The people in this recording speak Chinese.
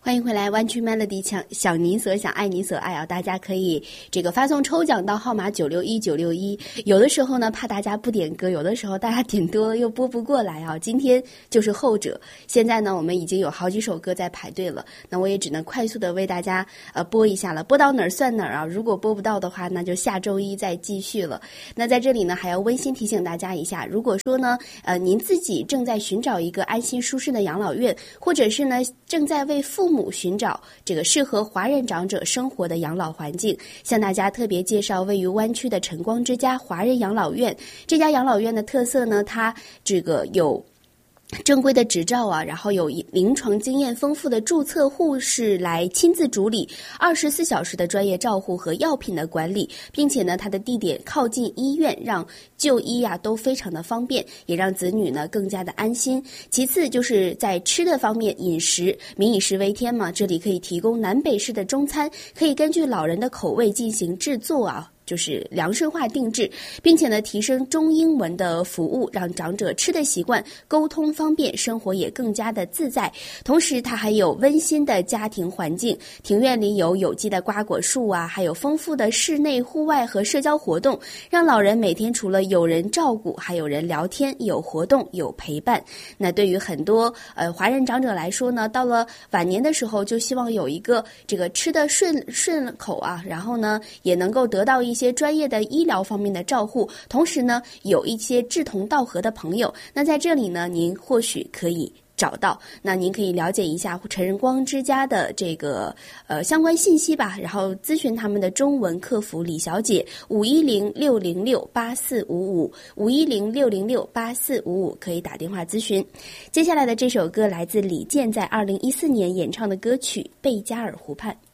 欢迎回来，湾区 Melody 想你所想，爱你所爱啊！大家可以发送抽奖到号码961961。有的时候呢，怕大家不点歌，有的时候大家点多了又播不过来啊。今天就是后者。现在呢，我们已经有好几首歌在排队了，那我也只能快速的为大家播一下了。播到哪儿算哪儿啊！如果播不到的话，那就下周一再继续了。那在这里呢，还要温馨提醒大家一下，如果说呢，您自己正在寻找一个安心舒适的养老院，或者是呢正在为父母寻找适合华人长者生活的养老环境，向大家特别介绍位于湾区的晨光之家华人养老院。这家养老院的特色呢，它有正规的执照啊，然后有临床经验丰富的注册护士来亲自主理24小时的专业照护和药品的管理，并且呢，它的地点靠近医院，让就医啊都非常的方便，也让子女呢更加的安心。其次就是在吃的方面，饮食民以食为天嘛，这里可以提供南北式的中餐，可以根据老人的口味进行制作啊。量身化定制，并且呢提升中英文的服务，让长者吃的习惯，沟通方便，生活也更加的自在。同时它还有温馨的家庭环境，庭院里有机的瓜果树啊，还有丰富的室内户外和社交活动，让老人每天除了有人照顾，还有人聊天，有活动，有陪伴。那对于很多华人长者来说呢，到了晚年的时候，就希望有一个吃得顺口啊，然后呢也能够得到一些专业的医疗方面的照护，同时呢有一些志同道合的朋友，那在这里呢您或许可以找到，那您可以了解一下晨光之家的相关信息吧，然后咨询他们的中文客服李小姐510-606-8455，510-606-8455，可以打电话咨询。接下来的这首歌来自李健在2014年演唱的歌曲《贝加尔湖畔》。